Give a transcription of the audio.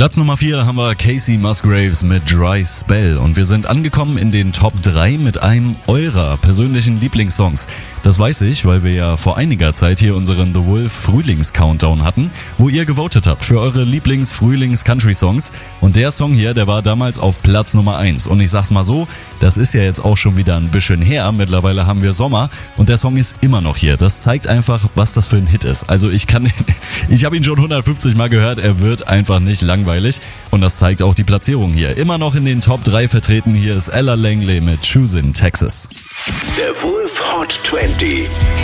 Platz Nummer 4 haben wir Casey Musgraves mit Dry Spell und wir sind angekommen in den Top 3 mit einem eurer persönlichen Lieblingssongs. Das weiß ich, weil wir ja vor einiger Zeit hier unseren The Wolf Frühlings-Countdown hatten, wo ihr gewotet habt für eure Lieblings-Frühlings-Country-Songs und der Song hier, der war damals auf Platz Nummer 1 und ich sag's mal so, das ist ja jetzt auch schon wieder ein bisschen her, mittlerweile haben wir Sommer und der Song ist immer noch hier. Das zeigt einfach, was das für ein Hit ist. Also ich habe ihn schon 150 Mal gehört, er wird einfach nicht langweilig und das zeigt auch die Platzierung hier. Immer noch in den Top 3 vertreten, hier ist Ella Langley mit Choosin' Texas. The Wolf Hot 20.